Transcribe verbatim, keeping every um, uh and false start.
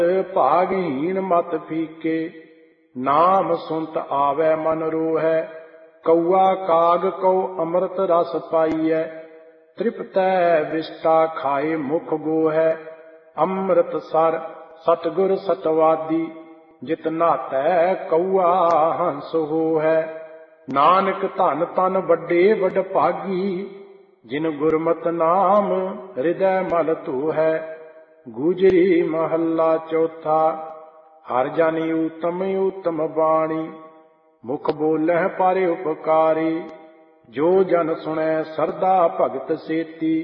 ਭਾਗਹੀਣ ਮਤ ਫੀਕੇ, ਨਾਮ ਸੁਨਤ ਆਵੈ ਮਨ ਰੋਹੈ। ਕਊਆ ਕਾਗ ਕਉ ਅੰਮ੍ਰਿਤ ਰਸ ਪਾਈਐ, ਤ੍ਰਿਪਤੈ ਵਿਸ਼ਟਾ ਖਾਏ ਮੁਖ ਗੋਹੈ। ਅੰਮ੍ਰਿਤ ਸਰ ਸਤਿਗੁਰ ਸਤਵਾਦੀ, ਜਿਤ ਨਾਤੈ ਕਊਆ ਹੰਸ ਹੋਹੈ। ਨਾਨਕ ਧਨ ਤਨ ਵੱਡੇ ਵਡ ਭਾਗੀ, ਜਿਨ ਗੁਰਮਤਿ ਨਾਮ ਹਿਰਦੈ ਮਲ ਧੋਹੈ। ਗੁਜਰੀ ਮਹੱਲਾ ਚੌਥਾ। ਹਰਿ ਜਨਿ ਊਤਮ ਊਤਮ ਬਾਣੀ, ਮੁਖ ਬੋਲਹਿ ਪਰ ਉਪਕਾਰੀ। ਜੋ ਜਨ ਸੁਣੈ ਸਰਦਾ ਭਗਤ ਸੇਤੀ,